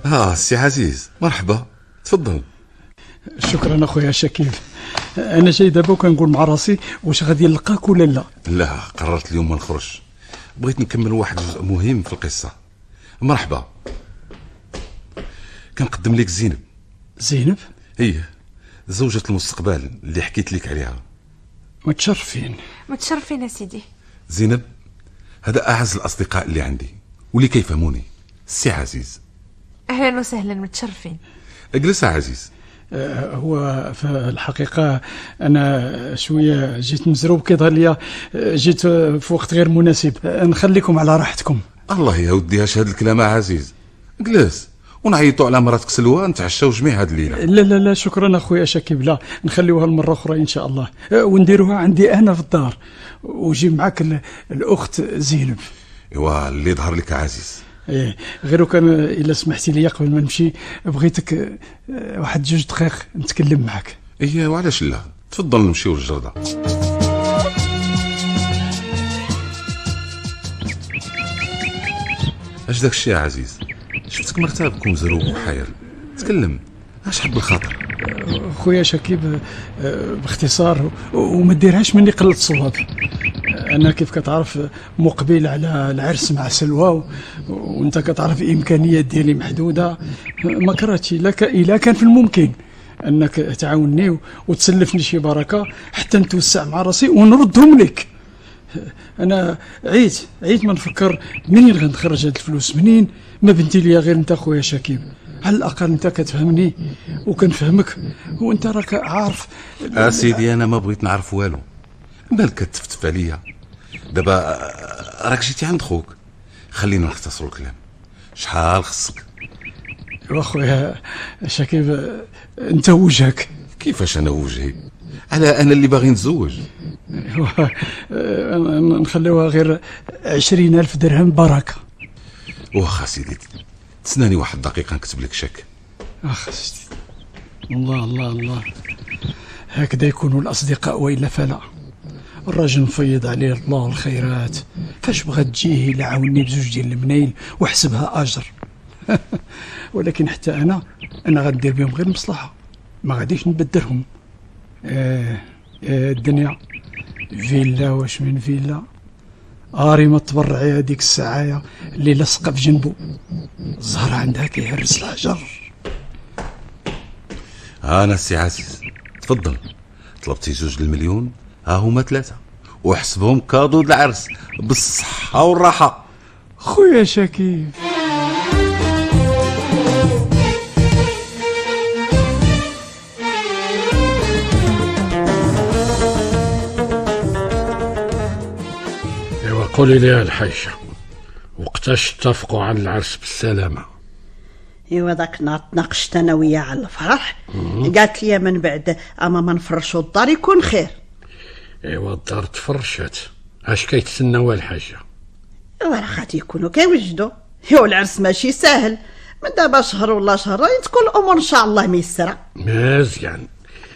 سي عزيز مرحبا، تفضل. شكرا اخويا شكيب. انا جاي دابا وكنقول مع راسي واش غادي نلقاك ولا لا. لا، قررت اليوم ما نخرج، بغيت نكمل واحد جزء مهم في القصه. مرحبا، كنقدم لك زينب. زينب؟ هي زوجة المستقبل اللي حكيت لك عليها. متشرفين. متشرفين يا سيدي. زينب، هذا اعز الاصدقاء اللي عندي واللي كيفهموني، السي عزيز. اهلا وسهلا، متشرفين. اجلس يا عزيز. هو في الحقيقة أنا شوية جيت مزروب، كيظهر لي جيت في وقت غير مناسب. نخليكم على راحتكم. الله يا ودي، هاد الكلام يا عزيز. اجلس ونعيطوا على مراتك سلوى نتعشاو جميع هاد الليلة. لا شكرا أخويا شكيب، لا نخليوها المرة أخرى إن شاء الله، ونديروها عندي أنا في الدار، وجي معك الأخت زينب. ايوا اللي ظهر لك يا عزيز. ايه، غير كان الا سمحتي لي قبل ما نمشي بغيتك واحد 2 دقائق نتكلم معك. ايه وعلاش لا، تفضل نمشيو للجردة. اش داك الشيء يا عزيز؟ شفتك مرتبك ومزروب وحاير، تكلم، اش حب الخاطر؟ خويا شكيب، باختصار وما ديرهاش مني قلة صواب، انا كيف كتعرف مقبل على العرس مع سلوى، وانت كتعرف الامكانيات ديالي محدوده. ما كرهتش الا كان في الممكن انك تعاونني وتسلفني شي بركه حتى نتوسع مع راسي ونردهم لك. انا عيت ما نفكر منين غنخرج هاد الفلوس، منين ما بنتي ليا غير انت خويا شكيب. على الاقل انت كتفهمني وكنفهمك، وانت راك عارف. سيدي انا ما بغيت نعرف والو، مالك كتفتف عليا دابا؟ راك جيتي عند خوك، خلينا نختصروا الكلام. شحال خصك؟ واخويا شكيب، انت وجهك. كيفاش انا وجهي؟ انا اللي باغي نتزوج. نخليوها غير 20,000 درهم بركه. واخا سيدي، تسناني واحد دقيقه نكتب لك شك. سيدي. الله هكذا يكونوا الاصدقاء، والا فلا. الراجل مفيض عليه الله الخيرات، فاش بغات تجيه الا عاوني بزوج ديال المنايل وحسبها اجر. ولكن حتى انا غندير بهم غير مصلحه، ما غاديش نبدرهم. الدنيا فيلا واش من فيلا، ما تبرعي هذيك السعايه اللي لصقه في جنبه، الزهره عندها كيهرس الحجر. انا السي عزيز، تفضل. طلبتي 2 مليون، ها هما 3 وحسبهم كادو العرس بالصحه والراحه. خويا شكيب، قولي لي الحاجة، وقتاش اتفقوا على العرس بالسلامة؟ ايوا داك النهار تناقشت انا وياه على الفرح، قالت لي من بعد اما ما نفرشوا الدار يكون خير. ايوا الدار تفرشت، اش كيتسناو الحاجة؟ ايوا راه غادي يكونوا كيوجدوا، ايوا العرس ماشي ساهل، من دابا شهر ولا شهرين تكون الامور ان شاء الله ميسره. مزيان،